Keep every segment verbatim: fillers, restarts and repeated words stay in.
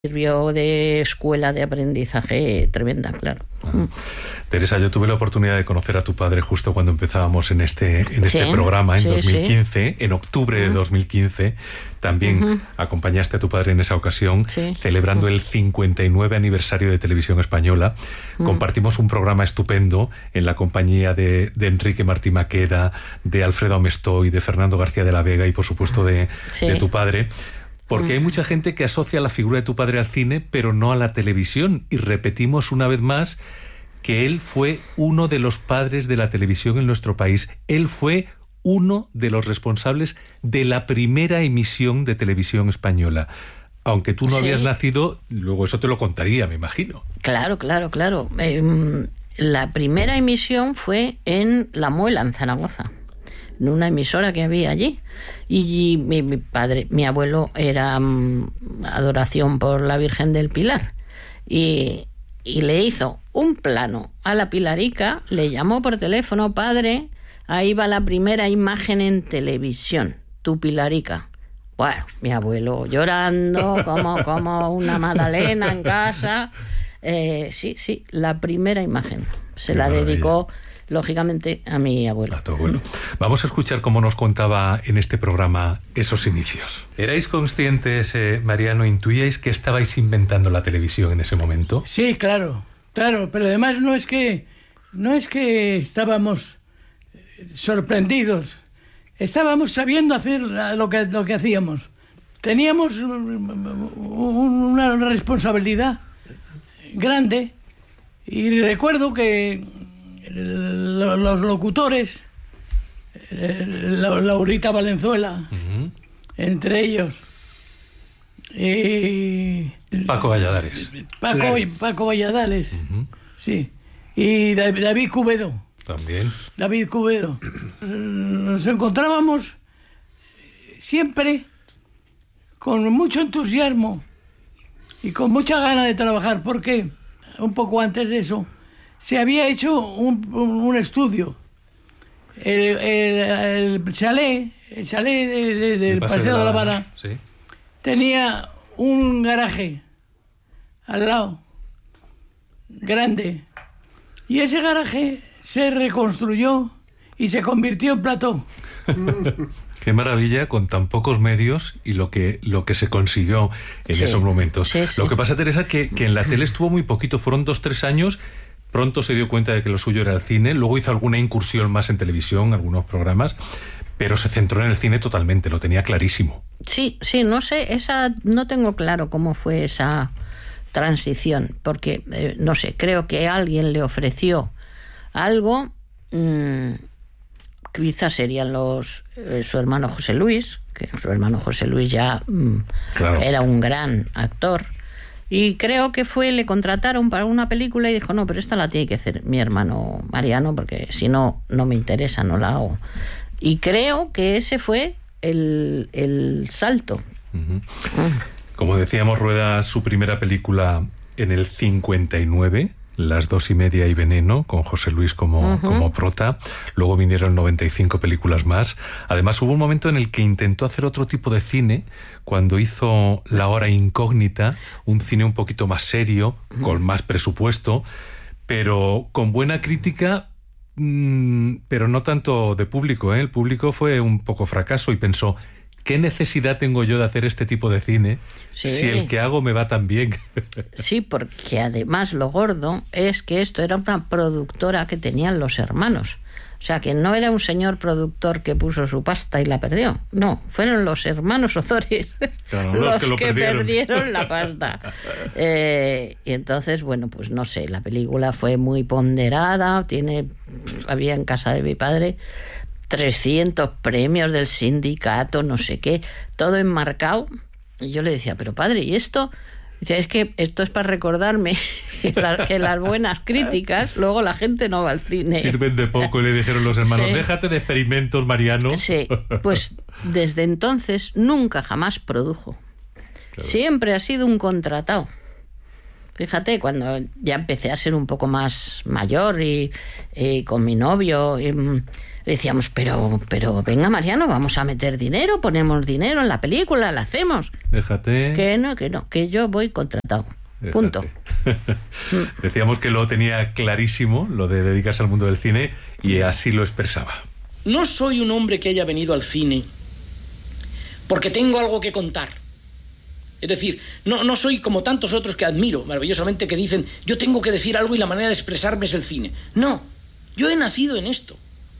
sirvió de escuela de aprendizaje tremenda, claro. Uh-huh. Teresa, yo tuve la oportunidad de conocer a tu padre justo cuando empezábamos en este, en este sí, programa, en sí, dos mil quince, sí. en octubre uh-huh. de dos mil quince. También uh-huh. acompañaste a tu padre en esa ocasión, sí. celebrando uh-huh. el cincuenta y nueve aniversario de Televisión Española. Uh-huh. Compartimos un programa estupendo en la compañía de, de Enrique Martí Maqueda, de Alfredo Amestoy, de Fernando García de la Vega y, por supuesto, de, sí. de tu padre. Porque hay mucha gente que asocia la figura de tu padre al cine, pero no a la televisión. Y repetimos una vez más que él fue uno de los padres de la televisión en nuestro país. Él fue uno de los responsables de la primera emisión de televisión española. Aunque tú no sí. habías nacido, luego eso te lo contaría, me imagino. Claro, claro, claro. Eh, la primera emisión fue en La Muela, en Zaragoza, en una emisora que había allí. Y mi, mi padre, mi abuelo era um, adoración por la Virgen del Pilar. Y, y le hizo un plano a la Pilarica, le llamó por teléfono: padre, ahí va la primera imagen en televisión, tu Pilarica. Bueno, mi abuelo llorando como, como una magdalena en casa. Eh, sí, sí, la primera imagen. Se Qué la maravilla. Dedicó, lógicamente, a mi abuelo. A tu abuelo. Vamos a escuchar cómo nos contaba en este programa esos inicios. ¿Erais conscientes, eh, Mariano, intuíais que estabais inventando la televisión en ese momento? Sí, claro, claro, pero además no es que, no es que estábamos sorprendidos, estábamos sabiendo hacer lo que, lo que hacíamos. Teníamos una responsabilidad grande y recuerdo que los locutores, Laurita Valenzuela, uh-huh. entre ellos, y Paco Valladares. Paco, claro. Paco Valladares, uh-huh. sí, y David Cubedo. También. David Cubedo. Nos encontrábamos siempre con mucho entusiasmo y con mucha gana de trabajar, porque un poco antes de eso se había hecho un, un estudio. El, el, el chalet, el chalet de, de, del Paseo, Paseo de la Habana, sí. tenía un garaje al lado, grande. Y ese garaje se reconstruyó y se convirtió en plató. Qué maravilla, con tan pocos medios y lo que, lo que se consiguió en sí, esos momentos. Sí, sí. Lo que pasa, Teresa, que, que en la tele estuvo muy poquito, fueron dos, tres años. Pronto se dio cuenta de que lo suyo era el cine, luego hizo alguna incursión más en televisión, algunos programas, pero se centró en el cine totalmente, lo tenía clarísimo. Sí, sí, no sé, esa no tengo claro cómo fue esa transición, porque, eh, no sé, creo que alguien le ofreció algo, mmm, quizás serían los eh, su hermano José Luis, que su hermano José Luis ya mmm, claro. era un gran actor. Y creo que fue, le contrataron para una película y dijo, no, pero esta la tiene que hacer mi hermano Mariano, porque si no, no me interesa, no la hago. Y creo que ese fue el, el salto. Uh-huh. Uh. Como decíamos, rueda su primera película en el cincuenta y nueve, Las dos y media y Veneno, con José Luis como, uh-huh. como prota. Luego vinieron noventa y cinco películas más. Además, hubo un momento en el que intentó hacer otro tipo de cine, cuando hizo La hora incógnita, un cine un poquito más serio, uh-huh. con más presupuesto, pero con buena crítica, mmm, pero no tanto de público, ¿eh? El público fue un poco fracaso y pensó, ¿qué necesidad tengo yo de hacer este tipo de cine sí. si el que hago me va tan bien? Sí, porque además lo gordo es que esto era una productora que tenían los hermanos. O sea, que no era un señor productor que puso su pasta y la perdió. No, fueron los hermanos Ozores claro, los, los que, lo que perdieron. perdieron la pasta. Eh, y entonces, bueno, pues no sé, la película fue muy ponderada, tiene, había en casa de mi padre trescientos premios del sindicato, no sé qué, todo enmarcado. Y yo le decía, pero padre, ¿y esto? Dice, es que esto es para recordarme que, la, que las buenas críticas, luego la gente no va al cine. Sirven de poco, y le dijeron los hermanos, sí. déjate de experimentos, Mariano. Sí, pues desde entonces nunca jamás produjo. Claro. Siempre ha sido un contratado. Fíjate, cuando ya empecé a ser un poco más mayor y, y con mi novio... Y, Decíamos, pero, pero venga, Mariano, vamos a meter dinero, ponemos dinero en la película, la hacemos. Déjate. Que no, que no, que yo voy contratado. Déjate. Punto. Decíamos que lo tenía clarísimo, lo de dedicarse al mundo del cine, y así lo expresaba. No soy un hombre que haya venido al cine porque tengo algo que contar. Es decir, no, no soy como tantos otros que admiro maravillosamente, que dicen, yo tengo que decir algo y la manera de expresarme es el cine. No, yo he nacido en esto.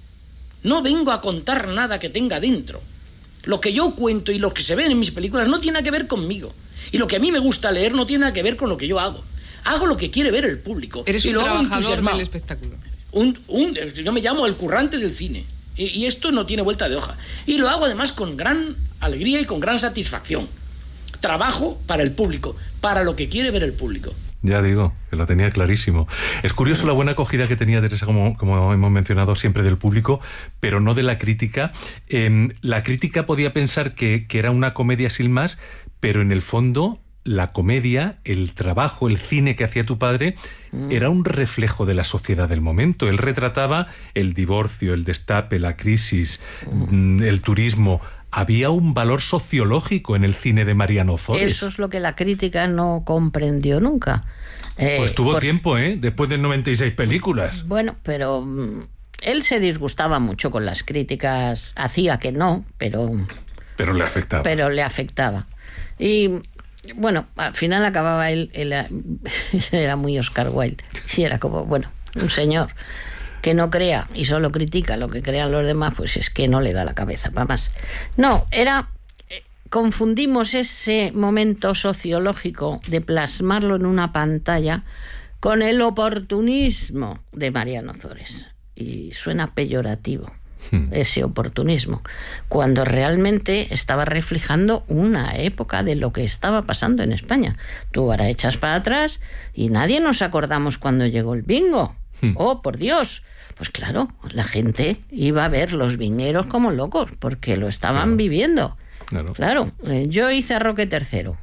No vengo a contar nada que tenga dentro. Lo que yo cuento y lo que se ven en mis películas no tiene nada que ver conmigo. Y lo que a mí me gusta leer no tiene nada que ver con lo que yo hago. Hago lo que quiere ver el público. Eres y un lo hago trabajador del espectáculo. Un, un, yo me llamo el currante del cine. Y, y esto no tiene vuelta de hoja. Y lo hago además con gran alegría y con gran satisfacción. Trabajo para el público, para lo que quiere ver el público. Ya digo, que lo tenía clarísimo. Es curioso la buena acogida que tenía Teresa, como, como hemos mencionado siempre, del público, pero no de la crítica. Eh, la crítica podía pensar que, que era una comedia sin más, pero en el fondo la comedia, el trabajo, el cine que hacía tu padre, mm. era un reflejo de la sociedad del momento. Él retrataba el divorcio, el destape, la crisis, mm. el turismo. Había un valor sociológico en el cine de Mariano Ozores. Eso es lo que la crítica no comprendió nunca. Eh, pues tuvo por... tiempo, ¿eh? Después de noventa y seis películas. Bueno, pero um, él se disgustaba mucho con las críticas. Hacía que no, pero... Pero le afectaba. Pero le afectaba. Y, bueno, al final acababa él... él era muy Oscar Wilde. Y era como, bueno, un señor que no crea y solo critica lo que crean los demás, pues es que no le da la cabeza para más. No, era... Confundimos ese momento sociológico de plasmarlo en una pantalla con el oportunismo de Mariano Ozores. Y suena peyorativo, hmm. ese oportunismo, cuando realmente estaba reflejando una época de lo que estaba pasando en España. Tú ahora echas para atrás y nadie nos acordamos cuando llegó el bingo. Hmm. Oh, por Dios. Pues claro, la gente iba a ver los bingueros como locos, porque lo estaban claro. viviendo. Claro. claro, yo hice a Roque tercero.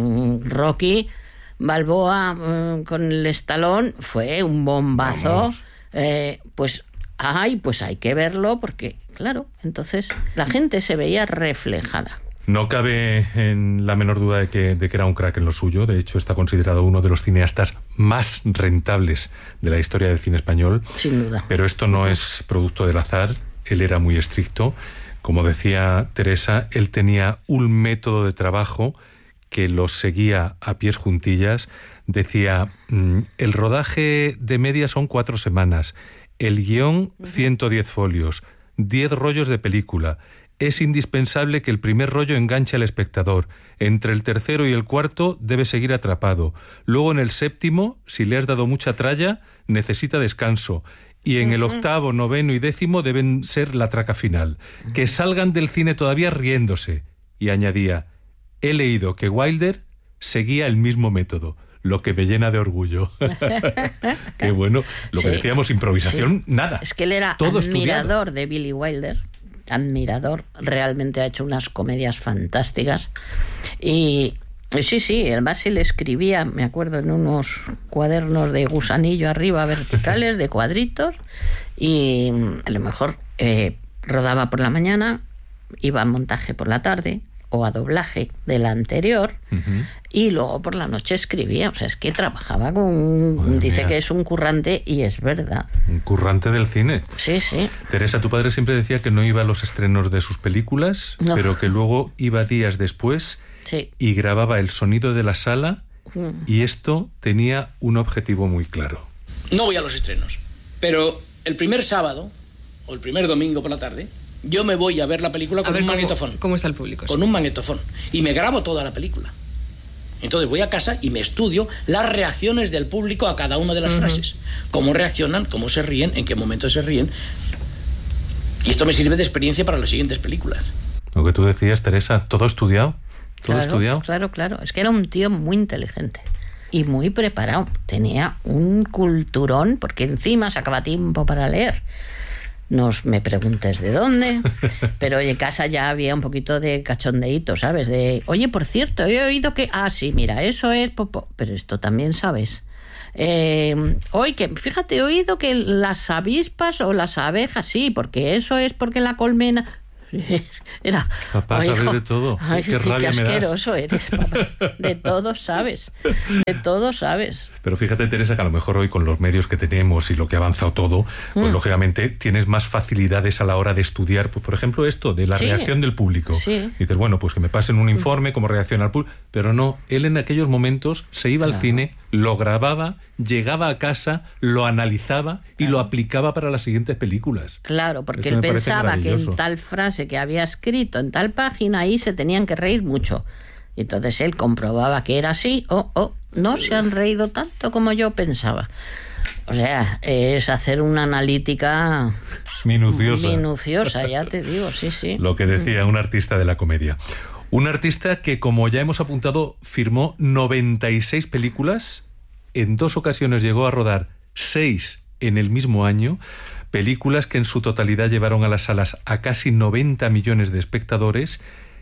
Rocky Balboa con el Stallone fue un bombazo. Eh, pues, ay, pues hay que verlo porque, claro, entonces la gente se veía reflejada. No cabe en la menor duda de que, de que era un crack en lo suyo. De hecho, está considerado uno de los cineastas más rentables de la historia del cine español. Sin duda. Pero esto no es producto del azar. Él era muy estricto. Como decía Teresa, él tenía un método de trabajo que lo seguía a pies juntillas. Decía, el rodaje de media son cuatro semanas, el guión ciento diez folios, diez rollos de película. Es indispensable que el primer rollo enganche al espectador. Entre el tercero y el cuarto debe seguir atrapado. Luego en el séptimo, si le has dado mucha tralla, necesita descanso. Y en el octavo, noveno y décimo deben ser la traca final. Que salgan del cine todavía riéndose. Y añadía, he leído que Wilder seguía el mismo método, lo que me llena de orgullo. Qué bueno. Lo sí, que decíamos, improvisación, sí. nada. Es que él era todo admirador estudiado. de Billy Wilder. Admirador. Realmente ha hecho unas comedias fantásticas. Y... Sí, sí, además él escribía, me acuerdo, en unos cuadernos de gusanillo arriba, verticales, de cuadritos, y a lo mejor eh, rodaba por la mañana, iba a montaje por la tarde, o a doblaje de la anterior, uh-huh. y luego por la noche escribía. O sea, es que trabajaba con... Madre dice mía. Que es un currante, y es verdad. Un currante del cine. Sí, sí. Teresa, tu padre siempre decía que no iba a los estrenos de sus películas, no. pero que luego iba días después... Sí. Y grababa el sonido de la sala mm. y esto tenía un objetivo muy claro. No voy a los estrenos, pero el primer sábado o el primer domingo por la tarde yo me voy a ver la película con un magnetofón. ¿Cómo está el público? Con un magnetofón. Y me grabo toda la película. Entonces voy a casa y me estudio las reacciones del público a cada una de las uh-huh. frases. Cómo reaccionan, cómo se ríen, en qué momento se ríen. Y esto me sirve de experiencia para las siguientes películas. Lo que tú decías, Teresa, todo estudiado. ¿Todo claro, estudiado? Claro, claro. Es que era un tío muy inteligente y muy preparado. Tenía un culturón, porque encima sacaba tiempo para leer. No me preguntes de dónde, pero en casa ya había un poquito de cachondeíto, ¿sabes? De, oye, por cierto, he oído que... Ah, sí, mira, eso es... Popo. Pero esto también sabes. Eh, hoy que, fíjate, he oído que las avispas o las abejas, sí, porque eso es porque la colmena... Era, papá, oye, sabes de todo. Ay, qué rabia qué me das. asqueroso eres, papá. De todo sabes. De todo sabes. Pero fíjate, Teresa, que a lo mejor hoy con los medios que tenemos y lo que ha avanzado todo, pues mm. lógicamente tienes más facilidades a la hora de estudiar, pues por ejemplo esto, de la sí. reacción del público. Sí. Dices, bueno, pues que me pasen un informe, cómo reacciona el público. Pero no, él en aquellos momentos se iba claro. al cine, lo grababa, llegaba a casa, lo analizaba y claro. lo aplicaba para las siguientes películas. Claro, porque él pensaba que en tal frase que había escrito en tal página ahí se tenían que reír mucho. Y entonces él comprobaba que era así, o oh, oh, no se han reído tanto como yo pensaba. O sea, es hacer una analítica minuciosa. Minuciosa, ya te digo, sí, sí. Lo que decía un artista de la comedia. Un artista que, como ya hemos apuntado, firmó noventa y seis películas, en dos ocasiones llegó a rodar seis en el mismo año, películas que en su totalidad llevaron a las salas a casi noventa millones de espectadores,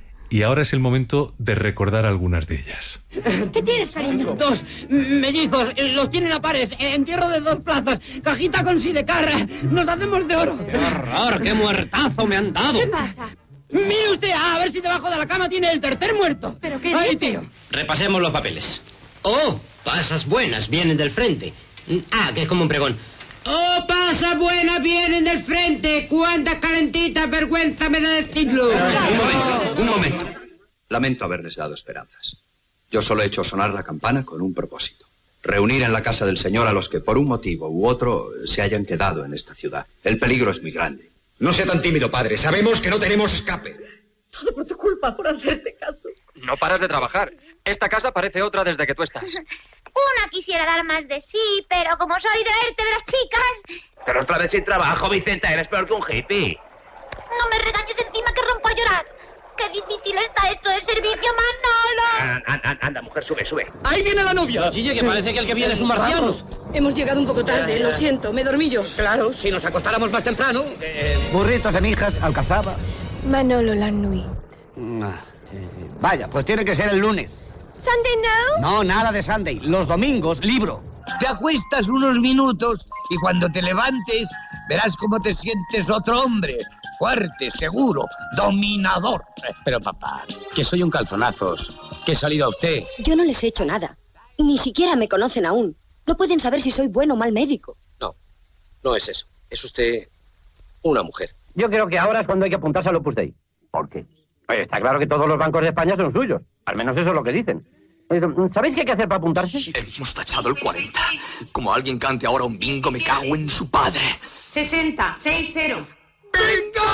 y ahora es el momento de recordar algunas de ellas. ¿Qué tienes, cariño? Dos mellizos, los tienen a pares, entierro de dos plazas, cajita con sidecar, nos hacemos de oro. ¡Qué horror, qué muertazo me han dado! ¿Qué pasa? Mire usted, a ver si debajo de la cama tiene el tercer muerto. ¿Pero qué Ay, dice? tío. Repasemos los papeles. Oh, pasas buenas, vienen del frente. Ah, que es como un pregón. Oh, pasas buenas, vienen del frente. Cuántas calentitas, vergüenza me da decirlo. Un momento, un momento. Lamento haberles dado esperanzas. Yo solo he hecho sonar la campana con un propósito. Reunir en la casa del Señor a los que por un motivo u otro se hayan quedado en esta ciudad. El peligro es muy grande. No sea tan tímido, padre. Sabemos que no tenemos escape. Todo por tu culpa, por hacerte caso. No paras de trabajar. Esta casa parece otra desde que tú estás. Una quisiera dar más de sí, pero como soy de vértebras chicas... Pero otra vez sin trabajo, Vicenta. Eres peor que un hippie. No me regañes encima que rompo a llorar. Qué difícil está esto del servicio, Manolo. Anda, anda, mujer, sube, sube. ¡Ahí viene la novia! Chille, que parece que el que viene es un marciano. Vamos. Hemos llegado un poco tarde, lo siento, me dormí yo. Claro, si nos acostáramos más temprano... Eh... Burritos de mijas, alcazaba. Manolo Lanui. Ah, eh, vaya, pues tiene que ser el lunes. ¿Sunday no? No, nada de Sunday. Los domingos, libro. Te acuestas unos minutos y cuando te levantes verás cómo te sientes otro hombre. Fuerte, seguro, dominador. Pero papá, que soy un calzonazos, que he salido a usted. Yo no les he hecho nada. Ni siquiera me conocen aún. No pueden saber si soy bueno o mal médico. No, no es eso. Es usted una mujer. Yo creo que ahora es cuando hay que apuntarse al Opus Dei. ¿Por qué? Pues está claro que todos los bancos de España son suyos. Al menos eso es lo que dicen. ¿Sabéis qué hay que hacer para apuntarse? Hemos tachado el cuarenta. Como alguien cante ahora un bingo, me cago en su padre. sesenta, seis cero. ¡Bingo!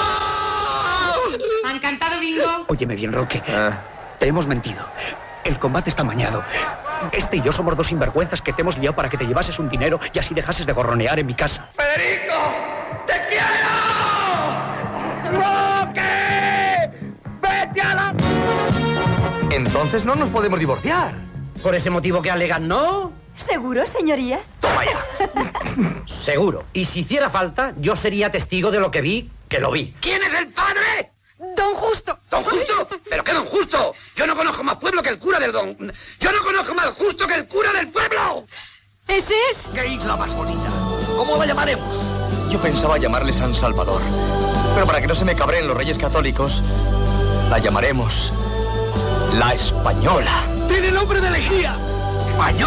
¿Han cantado bingo? Óyeme bien, Roque. Ah. Te hemos mentido. El combate está amañado. Este y yo somos dos sinvergüenzas que te hemos liado para que te llevases un dinero y así dejases de gorronear en mi casa. ¡Federico! ¡Te quiero! ¡Roque! ¡Vete a la... Entonces no nos podemos divorciar. Por ese motivo que alegan, ¿no? ¿Seguro, señoría? Toma ya. Seguro. Y si hiciera falta, yo sería testigo de lo que vi, que lo vi. ¿Quién es el padre? ¡Don Justo! ¿Don Justo? ¿Pero qué Don Justo? Yo no conozco más pueblo que el cura del Don... Yo no conozco más justo que el cura del pueblo. ¿Ese es? ¡Qué isla más bonita! ¿Cómo la llamaremos? Yo pensaba llamarle San Salvador. Pero para que no se me cabreen los reyes católicos, la llamaremos La Española. ¡Tiene nombre de elegía! ¡Española!